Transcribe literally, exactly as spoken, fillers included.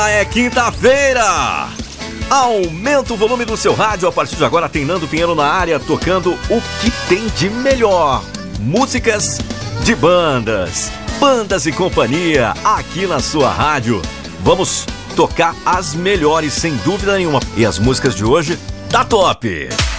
É quinta-feira! Aumenta o volume do seu rádio. A partir de agora tem Nando Pinheiro na área, tocando o que tem de melhor. Músicas de bandas, bandas e companhia, aqui na sua rádio. Vamos tocar as melhores, sem dúvida nenhuma. E as músicas de hoje, tá top!